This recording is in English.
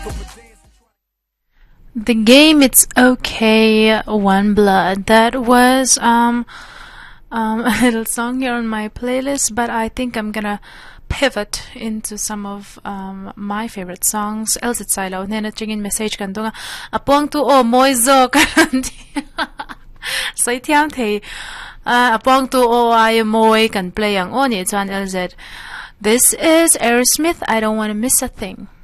The game It's Okay, One Blood. That was a little song here on my playlist, but I think I'm gonna pivot into some of my favorite songs. Elsit Silo nena chingin message kan dunga apong tu o moizo kan sai tiang thei apong tu o ay moi kan play ang oni chan LZ. This is Aerosmith, I Don't Want to Miss a Thing.